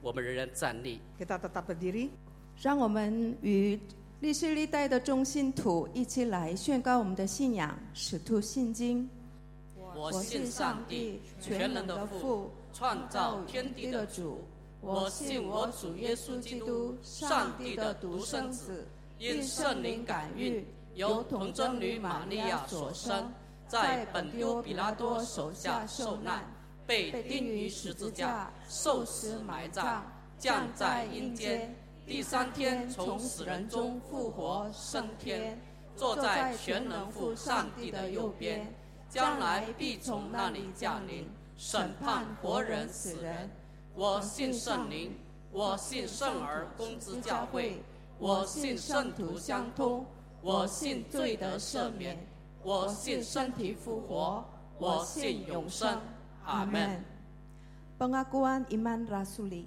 我们仍然站立。 Kita tetap berdiri. 让我们与历世历代的众信徒一起来宣告我们的信仰。使徒信经： 我信上帝，全能的父，创造天地的主。我信我主耶稣基督，上帝的独生子，因圣灵感孕，由童贞女玛利亚所生，在本丢比拉多手下受难，被钉于十字架，受死埋葬，降在阴间。第三天从死人中复活升天，坐在全能父上帝的右边，将来必从那里降临，审判活人死人。我信圣灵，我信圣而公之教会，我信圣徒相通，我信罪得赦免，我信身体复活，我信永生。阿们。 Pengakuan iman rasuli.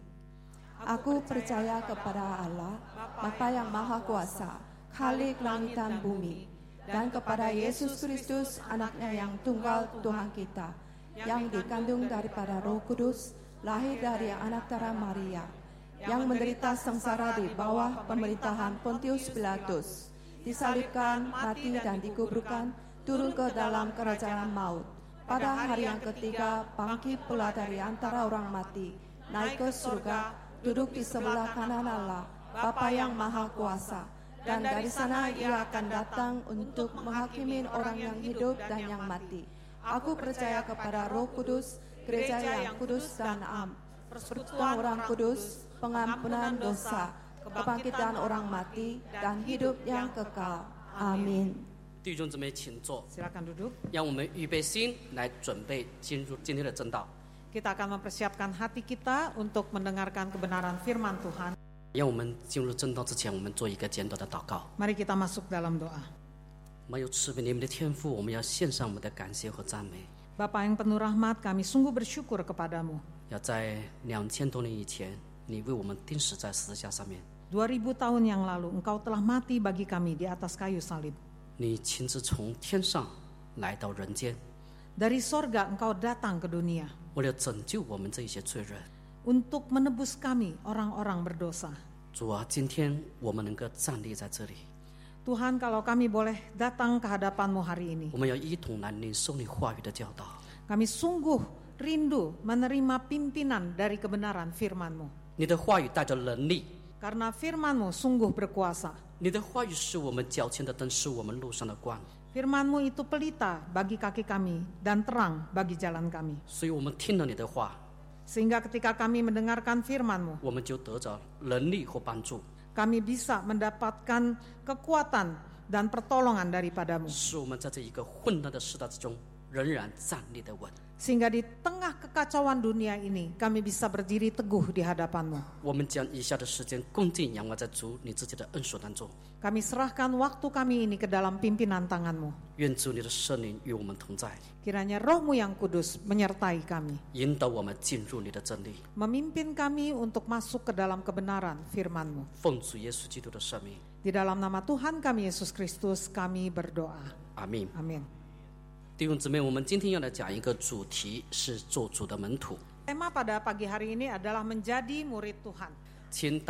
Aku percaya kepada Allah, Bapa yang Maha Kuasa, Khalik langit dan bumi, dan kepada Yesus Kristus, anaknya yang tunggal Tuhan kita, yang dikandung daripada Roh Kudus, lahir dari anak darah Maria, yang menderita sengsara di bawah pemerintahan Pontius Pilatus, disalibkan, mati dan dikuburkan, turun ke dalam kerajaan maut. Pada hari yang ketiga, bangkit pula dari antara orang mati, naik ke surga, duduk di sebelah kanan Allah, Bapa yang Maha Kuasa, dan dari sana Ia akan datang untuk menghakimi orang yang hidup dan yang mati. Aku percaya kepada Roh Kudus, gereja yang kudus dan am, persekutuan orang kudus, pengampunan dosa, kebangkitan orang mati, dan hidup yang kekal. Amin. 弟兄姊妹，请坐。 Silakan duduk. 让我们预备心来准备进入今天的正道。 Kita akan mempersiapkan hati kita untuk mendengarkan kebenaran firman Tuhan. 让我们进入正道之前，我们做一个简短的祷告。 Mari kita masuk dalam doa. 没有慈悲怜悯的天父，我们要献上我们的感谢和赞美。 Bapa yang penuh rahmat, kami sungguh bersyukur kepadamu. 要在2000多年以前，你为我们钉死在十字架上面， 2000 tahun yang lalu, Engkau telah mati bagi kami di atas kayu salib. 你亲自从天上来到人间， Dari sorga Engkau datang ke dunia 为了拯救我们这一些罪人。 untuk menebus kami, orang-orang berdosa. 主啊，今天我们能够站立在这里， Tuhan, kalau kami boleh datang ke hadapan-Mu hari ini, 我们要一同来领受你话语的教导。 kami sungguh rindu menerima pimpinan dari kebenaran firman-Mu. 你的话语带着能力， Karena firman-Mu sungguh berkuasa. 你的话语是我们脚前的灯，是我们路上的光。 Firman-Mu itu pelita bagi kaki kami dan terang bagi jalan kami. 所以我们听了你的话， Sehingga ketika kami mendengarkan firman-Mu, 我们就得着能力和帮助， kami bisa mendapatkan kekuatan dan pertolongan daripada-Mu. 使我们在这一个混乱的时代之中，仍然站立得稳。 Sehingga di tengah kekacauan dunia ini, kami bisa berdiri teguh di hadapan-Mu. 我们将以下的时间恭敬仰望在主你自己的恩手当中， Kami serahkan waktu kami ini ke dalam pimpinan tangan-Mu. 愿主你的圣灵与我们同在， Kiranya Roh-Mu yang kudus menyertai kami, 引导我们进入你的真理。 memimpin kami untuk masuk ke dalam kebenaran firman-Mu. 奉主耶稣基督的圣名， Di dalam nama Tuhan kami Yesus Kristus kami berdoa. 阿门。 Amin. 弟兄姊妹，我们今天要来讲一个主题，是做主的门徒。 Tema pada pagi hari ini adalah menjadi murid Tuhan. 请